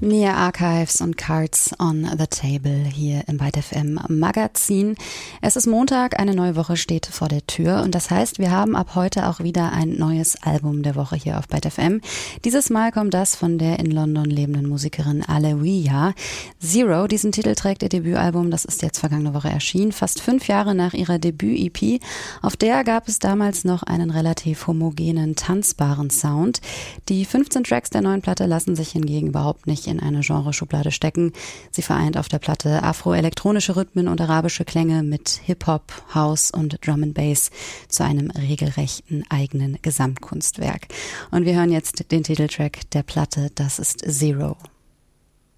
Nia Archives und Cards on the Table hier im Byte FM Magazin. Es ist Montag, eine neue Woche steht vor der Tür und das heißt, wir haben ab heute auch wieder ein neues Album der Woche hier auf Byte FM. Dieses Mal kommt das von der in London lebenden Musikerin Alewiya. Zero, diesen Titel trägt ihr Debütalbum, das ist jetzt vergangene Woche erschienen, fast 5 Jahre nach ihrer Debüt-EP. Auf der gab es damals noch einen relativ homogenen, tanzbaren Sound. Die 15 Tracks der neuen Platte lassen sich hingegen überhaupt nicht in eine Genreschublade stecken. Sie vereint auf der Platte afroelektronische Rhythmen und arabische Klänge mit Hip-Hop, House und Drum and Bass zu einem regelrechten eigenen Gesamtkunstwerk. Und wir hören jetzt den Titeltrack der Platte, das ist Zero.